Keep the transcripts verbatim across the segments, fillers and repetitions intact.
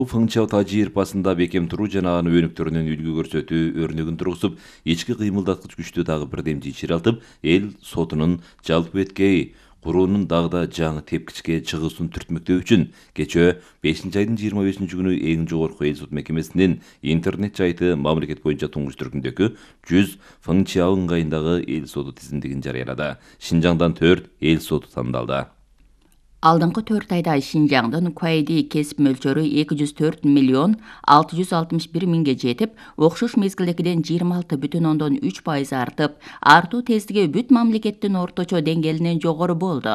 Фыңчау тажи ирпасында бекем туруу жана анын өнүктөрүнүн үлгү көрсөтүү өрнөгүн тургузуп, ички кыймылдаткыч күчтүү дагы бирдемчи чыйралтып, эл сотунун жалпы эткей куруунун дагы да жаңы тепкичке чыгуусун түртмөктөө үчүн кечээ бешинчи айдын жыйырма бешинчи күнү эң жогорку эл сот мекемесинин интернет сайты мамлекет боюнча туңгуч түркүмдөгү жүз Фыңчау ыңгайындагы эл соту тизимдигин жарыялады. Шинжаңдан төрт эл соту тандалды. Алдыңкы төрт айда Шинжаңдын Куайди кесип мөлчөрү эки жүз төрт миллион алты жүз алтымыш бир миңге жетип, окшош мезгилдегиден жыйырма алты бүтүн ондон үч пайыз артып, артуу тездиги бүт мамлекеттин орточо деңгээлинен жогору болду.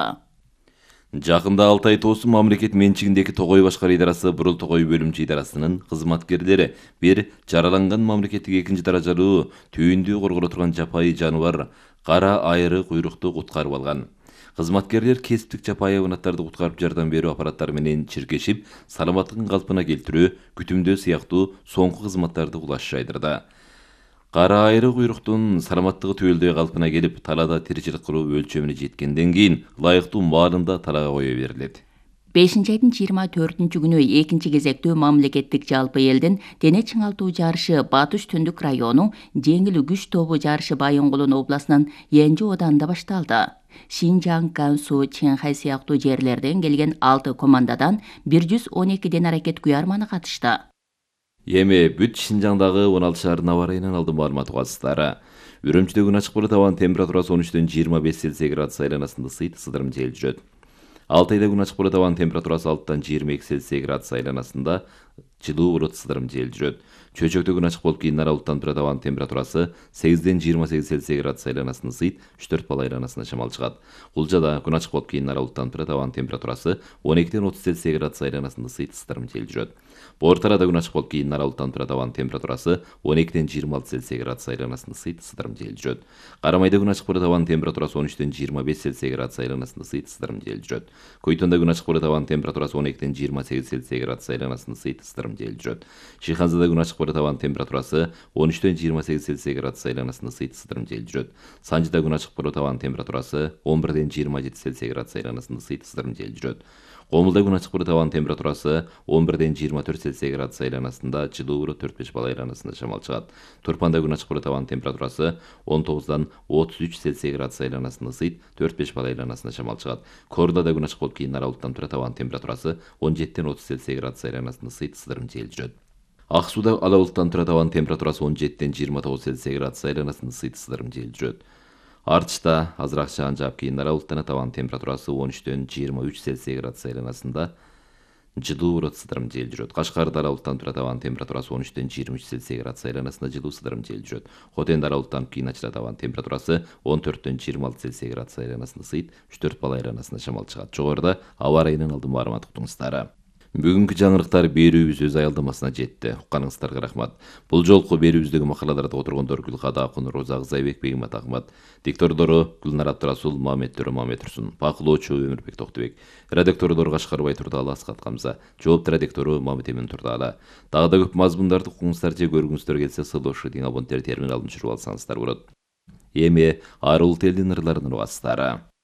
Жакында Алтай тоосу мамлекет менчигиндеги Тогой башкаруу идарасы Бурул Тогой бөлүмчө идарасынын кызматкерлери бир жараланган мамлекеттик экинчи даражалуу түйүндүү корголо турган жапайы жаныбар кара айры куйрукту куткарып алган. Кызматкерлер кесиптик жапайы хайванаттарды куткарып жардам берүү аппараттары менен чиркешип, саламаттыгын калпына келтирүү, күтүмдөө сыяктуу соңку кызматтарды кулаш жайдырды. Кара айры куйруктун саламаттыгы түбөлдөй калпына келип, талаада тиричилик кылуу өлчөмүнө жеткенден кийин ылайыктуу маалында талаага кое берилет. бешинчи айдын жыйырма төртүнчү күнү экинчи кезектүү мамлекеттик жалпы элдин дене чыңалтуу жарышы Батыш Түндүк району жеңил күч тобу жарышы Байынгулун областынын Янжы оданында башталды. Шинжаң, Гансу, Чэнхай сыяктуу жерлерден келген алты командадан бир жүз он эки ден аракет куярманы катышты. Эми бүт Шинжаңдагы он алты шаардын аба ырайынан алдын маалымат угасыздар. Үрүмчүдө күн ачык болот, абанын температурасы он үчтөн жыйырма беш Цельсий градус айланасында сыйт сыдырым жел жүрөт. Алтайда күн ачык болот, абанын температурасы алтыдан жыйырма эки Цельсий градус айланасында жылуу болот, сыдырым жел жүрөт. Чөчөктө күн ачык болуп, кийин аралыктан турат, абанын температурасы сегизден жыйырма сегиз Цельсий градус айланасында сыйт үч төрт балл айланасында шамал чыгат. Кулжада күн ачык болуп, кийин аралыктан турат, абанын температурасы он экиден отуз Цельсий градус айланасында сыйт сыдырым жел жүрөт. Бортарада күн ачык болуп, кийин аралыктан турат, абанын температурасы он экиден жыйырма алты Цельсий градус айланасында сыйт сыдырым жел жүрөт. Карамайда күн ачык болот, абанын температурасы он үчтөн жыйырма беш Цельсий градус айланасында сыйт сыдырым жел жүрөт. Көйтөндө күн ачык болот, абанын температурасы он экиден жыйырма сегиз Цельсий градус айланасында сыйт сыдырым жел жүрөт. Шыйханзада күн ачык болот, абанын температурасы он үчтөн жыйырма сегиз Цельсий градус айланасында сыйт сыдырым жел жүрөт. Санжыда күн ачык болот, абанын температурасы он бирден жыйырма жети Цельсий градус айланасында сыйт сыдырым жел жүрөт. Комулда күн ачык болот, абанын температурасы он бирден жыйырма төрт Цельсий градус айланасында жылуу болот, төрт беш балл айланасында шамал чыгат. Турпанда күн ачык болот, абанын температурасы он тогуздан отуз үч Цельсий градус айланасында сыйт төрт беш балл айланасында шамал чыгат. Кордада күн ачык болуп, кийин аралыктан турат, абанын температурасы он жетиден отуз Цельсий градус айланасында сыйт сыдырым жел жүрөт. Ак сууда ала булуттан турат, абанын температурасы он жетиден жыйырма тогуз Цельсий градус айланасында сыйт сыдырым жел жүрөт. Артышта азыраак жаан жаап, кийин аралыктан абанын температурасы он үчтөн жыйырма үч Цельсий градус айланасында жылуу болот, сыдырым жел жүрөт. Кашкарда аралыктан турат, абанын температурасы он үчтөн жыйырма үч Цельсий градус айланасында жылуу, сыдырым жел жүрөт. Хотенде аралыктан кийин ачылат, абанын температурасы он төрттөн жыйырма алты Цельсий градус айланасында сыйт үч төрт балл айланасында шамал чыгат. Жогоруда аба ырайынын алдын маалымат уктуңуздар. Бүгүнкү жаңырыктар берүүбүз өз аялдамасына жетти. Укканыңыздарга рахмат. Бул жолку берүүбүздөгү макалаларда отургондор Гүлкада Акын, Роза Кызайбек, Бегимат Ахмат, диктордору Гүлнар Абдырасул, Мамет Төрө Мамет Турсун, бакылоочу Өмүрбек Токтубек, редактордор Кашкарбай Турдалы, Аскат Камза, жоопту редактору Мамет Эмин Турдалы. Дагы да көп мазмундарды укуңуздар же көргүңүздөр келсе, сылошу диң абоненттер терминалын түшүрүп алсаңыздар болот. Эми арыл телдин ырларынан угасыздар.